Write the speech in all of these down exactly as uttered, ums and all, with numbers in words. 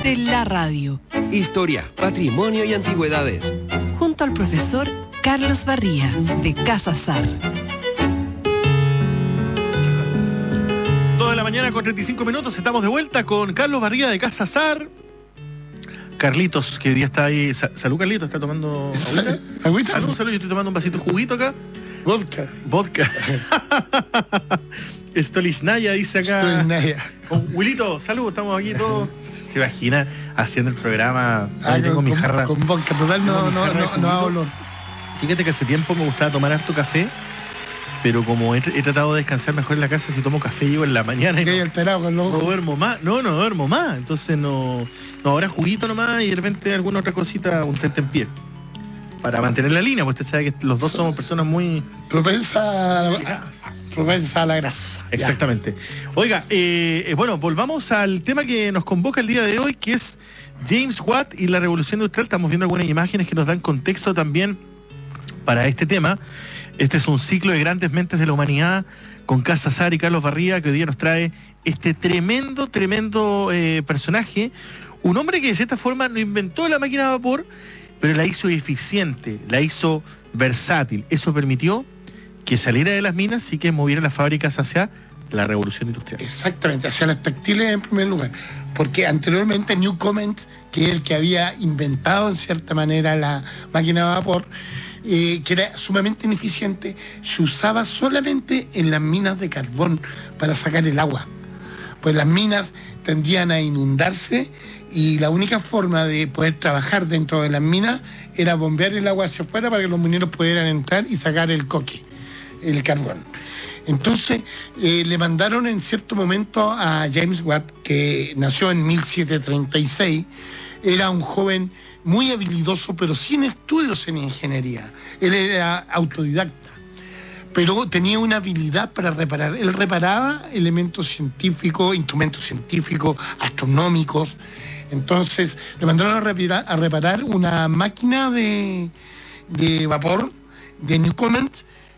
de la radio. Historia, patrimonio y antigüedades. Junto al profesor Carlos Barría, de Casa Sar. dos de la mañana con treinta y cinco minutos, estamos de vuelta con Carlos Barría de Casa Sar. Carlitos, que hoy día está ahí. Sa- Salud, Carlitos, ¿está tomando agüita? ¿Agüita? Salud, salud, yo estoy tomando un vasito de juguito acá. Vodka. Vodka. Stolichnaya dice acá. Stolichnaya. Oh, Wilito, salud, estamos aquí todos. Se imagina haciendo el programa. Ah, Ahí tengo con, mi con- jarra. con vodka total no, Tengo mi no, jarra de no, no da juguito. olor. Fíjate que hace tiempo me gustaba tomar harto café, pero como he, he tratado de descansar mejor en la casa, si tomo café llego en la mañana y Que hay no, alterado con los no ojos. duermo más. No, no duermo más. Entonces no, no ahora juguito nomás y de repente alguna otra cosita, un tentempié. Para mantener la línea, pues usted sabe que los dos somos personas muy... Propensa a, propensa a la grasa. Ya. Exactamente. Oiga, eh, eh, bueno, volvamos al tema que nos convoca el día de hoy, que es James Watt y la Revolución Industrial. Estamos viendo algunas imágenes que nos dan contexto también para este tema. Este es un ciclo de grandes mentes de la humanidad con Casa Sar y Carlos Barría, que hoy día nos trae este tremendo, tremendo eh, personaje. Un hombre que de cierta forma no inventó la máquina de vapor, pero la hizo eficiente, la hizo versátil. Eso permitió que saliera de las minas y que moviera las fábricas hacia la revolución industrial. Exactamente, hacia las textiles en primer lugar. Porque anteriormente Newcomen, que es el que había inventado en cierta manera la máquina de vapor, eh, que era sumamente ineficiente, se usaba solamente en las minas de carbón para sacar el agua. Pues las minas tendían a inundarse y la única forma de poder trabajar dentro de las minas era bombear el agua hacia afuera para que los mineros pudieran entrar y sacar el coque, el carbón. Entonces eh, le mandaron en cierto momento a James Watt, que nació en mil setecientos treinta y seis, era un joven muy habilidoso pero sin estudios en ingeniería. Él era autodidacta, pero tenía una habilidad para reparar. Él reparaba elementos científicos, instrumentos científicos, astronómicos. Entonces le mandaron a reparar, a reparar una máquina de, de vapor de Newcomen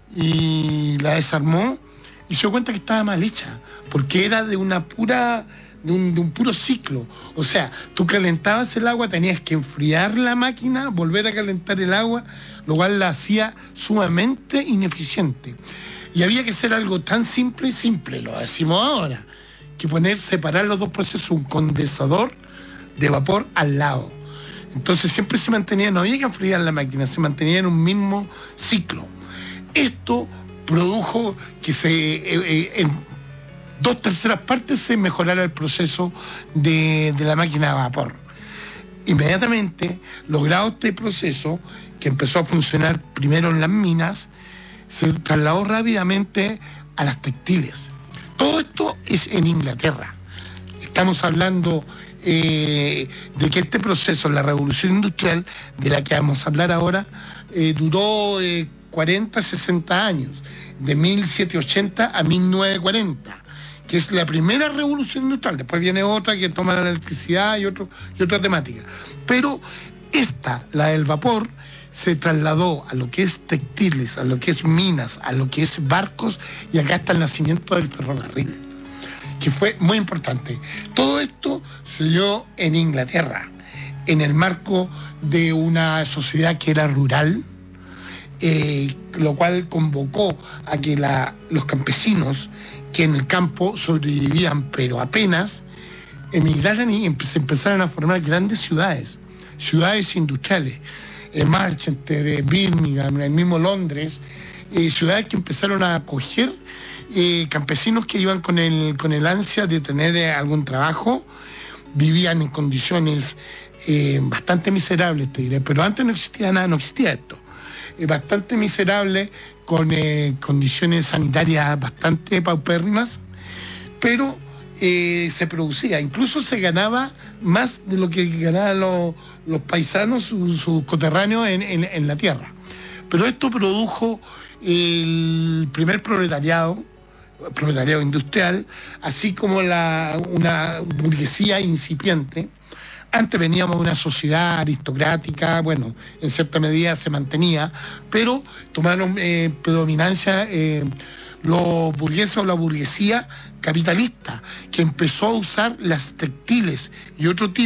y la desarmó y se dio cuenta que estaba mal hecha, porque era de una pura... De un, de un puro ciclo. O sea, tú calentabas el agua, tenías que enfriar la máquina, volver a calentar el agua, lo cual la hacía sumamente ineficiente. Y había que hacer algo tan simple, simple, lo decimos ahora, que poner, separar los dos procesos, un condensador de vapor al lado. Entonces siempre se mantenía, no había que enfriar la máquina, se mantenía en un mismo ciclo. Esto produjo que se... Eh, eh, en, dos terceras partes se mejorara el proceso de, de la máquina de vapor. Inmediatamente, logrado este proceso, que empezó a funcionar primero en las minas, se trasladó rápidamente a las textiles. Todo esto es en Inglaterra. Estamos hablando eh, de que este proceso, la revolución industrial, de la que vamos a hablar ahora, eh, duró eh, cuarenta, sesenta años, de mil setecientos ochenta a mil novecientos cuarenta. Que es la primera revolución industrial. Después viene otra que toma la electricidad y, otro, y otra temática. Pero esta, la del vapor, se trasladó a lo que es textiles, a lo que es minas, a lo que es barcos, y acá está el nacimiento del ferrocarril, que fue muy importante. Todo esto se dio en Inglaterra, en el marco de una sociedad que era rural, Eh, lo cual convocó a que la, los campesinos que en el campo sobrevivían pero apenas, emigraran y empe- se empezaron a formar grandes ciudades, ciudades industriales, eh, Manchester, eh, Birmingham, el mismo Londres, eh, ciudades que empezaron a acoger eh, campesinos que iban con el, con el ansia de tener eh, algún trabajo, vivían en condiciones eh, bastante miserables, te diré, pero antes no existía nada, no existía esto. Bastante miserable, con eh, condiciones sanitarias bastante paupérrimas, pero eh, se producía, incluso se ganaba más de lo que ganaban los, los paisanos, sus, sus coterráneos en, en, en la tierra. Pero esto produjo el primer proletariado, proletariado industrial, así como la, una burguesía incipiente. Antes veníamos de una sociedad aristocrática, bueno, en cierta medida se mantenía, pero tomaron eh, predominancia eh, los burgueses o la burguesía capitalista, que empezó a usar las textiles y otro tipo